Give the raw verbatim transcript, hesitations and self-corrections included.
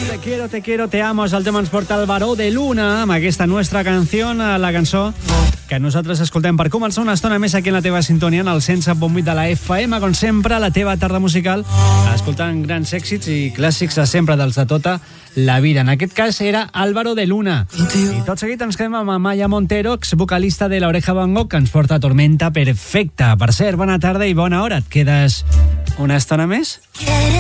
Te quiero, te quiero, te amo és el tema ens porta el Baró de Luna amb aquesta nostra canció, la cançó que nosaltres escoltem per començar una estona més aquí en la teva sintonia en el cent set punt vuit de la F M, com sempre, la teva tarda musical, escoltant grans èxits i clàssics sempre dels de tota la vida. En aquest cas era Álvaro de Luna. I tot seguit ens quedem amb Amaya Montero, vocalista de La Oreja Van Gogh, que ens porta Tormenta Perfecta. Per cert, bona tarda i bona hora. Et quedes una estona més?